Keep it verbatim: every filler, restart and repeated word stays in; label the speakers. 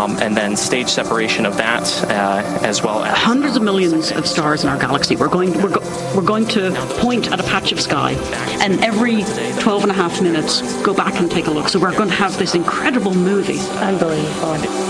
Speaker 1: um, and then stage separation of that, uh, as well as
Speaker 2: hundreds of millions of stars in our galaxy. We're going, we're, go, we're going to point at a patch of sky, and every twelve and a half minutes, go back and take a look. So we're going to have this incredible movie.
Speaker 3: Unbelievable.